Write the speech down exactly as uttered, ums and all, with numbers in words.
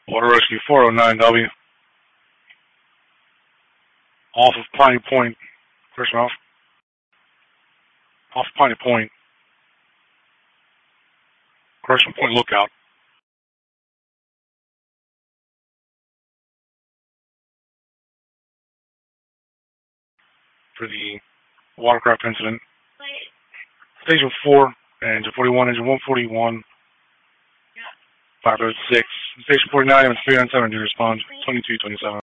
Water Rescue four oh nine W. Off of Piney Point. First off. Off Piney Point. Crescent Point Lookout. For the watercraft incident. Station four, engine forty-one, engine one forty-one. five oh six. Station forty-nine, three nine seven, do respond. twenty-two twenty-seven.